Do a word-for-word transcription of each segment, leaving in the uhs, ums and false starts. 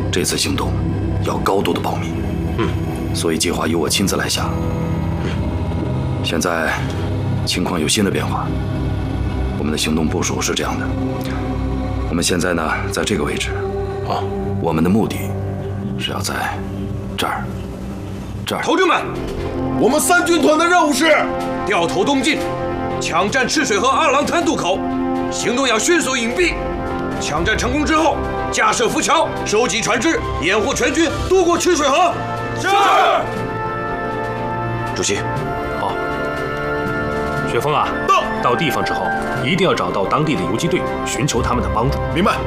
这次行动要高度的保密。嗯，所以计划由我亲自来下。嗯，现在情况有新的变化，我们的行动部署是这样的：我们现在呢，在这个位置。啊，我们的目的是要在这儿。 头领们，我们三军团的任务是掉头东进，抢占赤水河二郎滩渡口，行动要迅速隐蔽。抢占成功之后，架设浮桥，收集船只，掩护全军渡过赤水河。是。 主席， 好。雪峰啊，到到地方之后，一定要找到当地的游击队，寻求他们的帮助。 明白。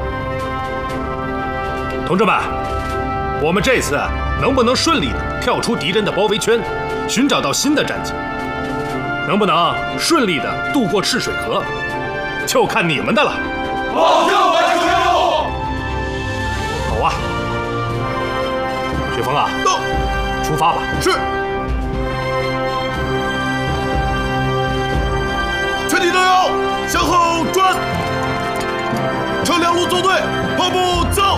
同志们，我们这次能不能顺利的 跳出敌人的包围圈，寻找到新的战机，能不能顺利的渡过赤水河，就看你们的了。 保证完成任务。 好啊，雪峰啊，到，出发吧。 是。全体都要向后转，车两路纵队，跑步走。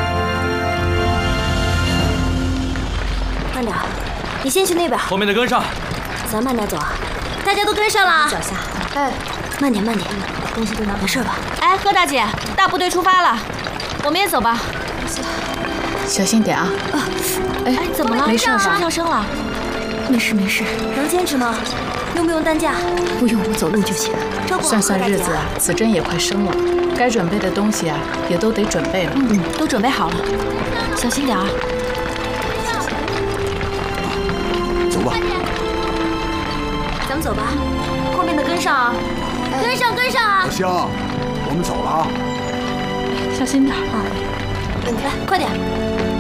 慢点，你先去那边， 后面的跟上。 咱慢点走啊，大家都跟上了啊。 脚下，哎， 慢点慢点， 东西都拿， 没事吧？ 哎，何大姐，大部队出发了，我们也走吧。 小心点啊！ 啊， 哎，怎么了？ 没事吧？ 是不是跳升了？ 没事没事，能坚持吗？用不用担架？ 不用，我走路就行。算算日子啊，子珍也快生了，该准备的东西啊，也都得准备了。 嗯嗯，都准备好了，小心点儿。 走吧， 咱们走吧，后面的跟上啊，跟上跟上啊！ 小香，我们走了啊， 小心点啊！ 来，快点！